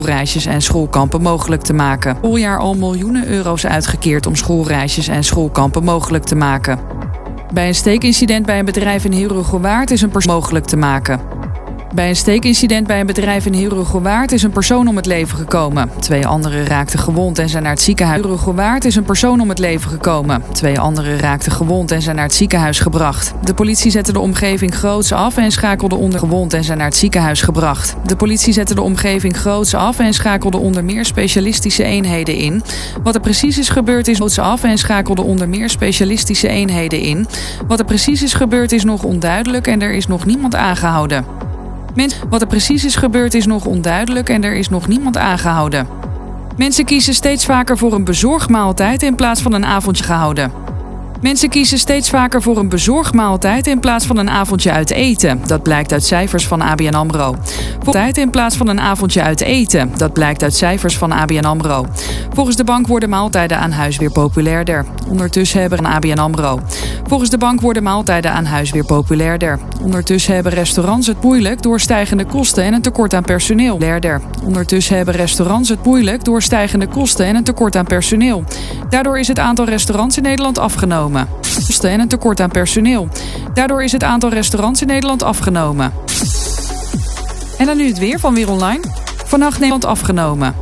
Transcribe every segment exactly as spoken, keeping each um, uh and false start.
schoolreisjes en schoolkampen mogelijk te maken. Schooljaar al miljoenen euro's uitgekeerd om schoolreisjes en schoolkampen mogelijk te maken. Bij een steekincident bij een bedrijf in Herugewaard is een persoon mogelijk te maken. Bij een steekincident bij een bedrijf in Herugewaard is een persoon om het leven gekomen. Twee anderen raakten gewond en zijn naar het ziekenhuis. Herugewaard is een persoon om het leven gekomen. Twee anderen raakten gewond en zijn naar het ziekenhuis gebracht. De politie zette de omgeving groots af en schakelde onder gewond en zijn naar het ziekenhuis gebracht. De politie zette de omgeving groots af en schakelde onder meer specialistische eenheden in. Wat er precies is gebeurd is groots af en schakelde onder meer specialistische eenheden in. Wat er precies is gebeurd is nog onduidelijk en er is nog niemand aangehouden. Wat er precies is gebeurd is nog onduidelijk en er is nog niemand aangehouden. Mensen kiezen steeds vaker voor een bezorgmaaltijd in plaats van een avondje gehouden. Mensen kiezen steeds vaker voor een bezorgmaaltijd in plaats van een avondje uit eten. Dat blijkt uit cijfers van A B N AMRO. Tijd in plaats van een avondje uit eten. Dat blijkt uit cijfers van A B N AMRO. Volgens de bank worden maaltijden aan huis weer populairder. Ondertussen hebben A B N AMRO. Volgens de bank worden maaltijden aan huis weer populairder. Ondertussen hebben restaurants het moeilijk door stijgende kosten en een tekort aan personeel. Ondertussen hebben restaurants het moeilijk door stijgende kosten en een tekort aan personeel. Daardoor is het aantal restaurants in Nederland afgenomen. Kosten en een tekort aan personeel. Daardoor is het aantal restaurants in Nederland afgenomen. En dan nu het weer van Weer Online. Vannacht Nederland afgenomen.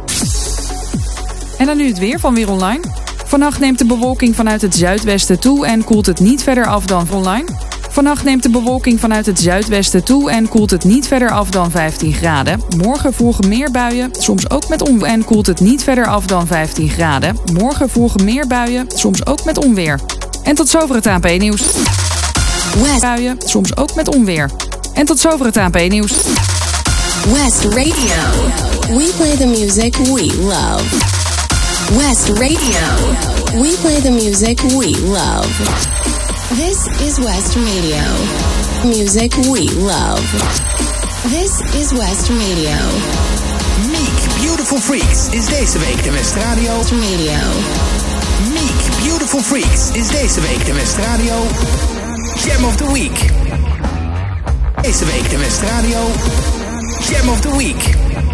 En dan nu het weer van Weer Online. Vannacht neemt de bewolking vanuit het zuidwesten toe en koelt het niet verder af dan online. Vannacht neemt de bewolking vanuit het zuidwesten toe en koelt het niet verder af dan vijftien graden. Morgen volgen meer buien, soms ook met onweer. En koelt het niet verder af dan vijftien graden. Morgen volgen meer buien, soms ook met onweer. En tot zover het A N P-nieuws. Buien, soms ook met onweer. En tot zover het A N P-nieuws. West Radio. We play the music we love. West Radio. We play the music we love. This is West Radio. Music we love. This is West Radio. Meek Beautiful Freaks is deze week de West Radio. Radio. Meek Beautiful Freaks is deze week de West Radio Jam of the Week. Deze week de West Radio Jam of the Week.